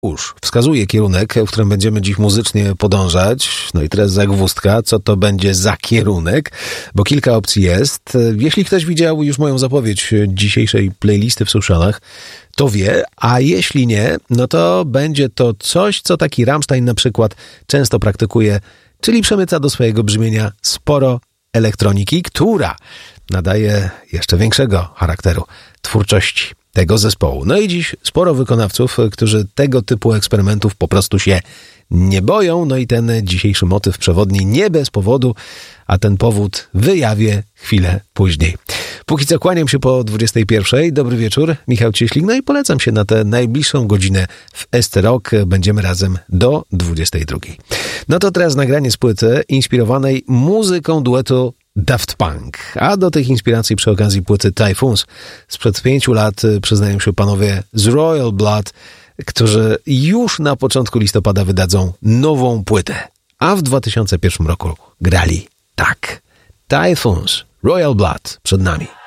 wskazuje kierunek, w którym będziemy dziś muzycznie podążać. No i teraz zagwozdka, co to będzie za kierunek, bo kilka opcji jest. Jeśli ktoś widział już moją zapowiedź dzisiejszej playlisty w socialach, to wie, a jeśli nie, no to będzie to coś, co taki Rammstein na przykład często praktykuje, czyli przemyca do swojego brzmienia sporo elektroniki, która nadaje jeszcze większego charakteru twórczości tego zespołu. No i dziś sporo wykonawców, którzy tego typu eksperymentów po prostu się nie boją. No i ten dzisiejszy motyw przewodni nie bez powodu, a ten powód wyjawię chwilę później. Póki co kłaniam się po 21. Dobry wieczór, Michał Cieślik. No i polecam się na tę najbliższą godzinę w ST Rock. Będziemy razem do 22. No to teraz nagranie z płyty inspirowanej muzyką duetu Daft Punk. A do tych inspiracji przy okazji płyty Typhoons sprzed 5 lat przyznają się panowie z Royal Blood, którzy już na początku listopada wydadzą nową płytę. A w 2001 roku grali tak. Typhoons, Royal Blood przed nami.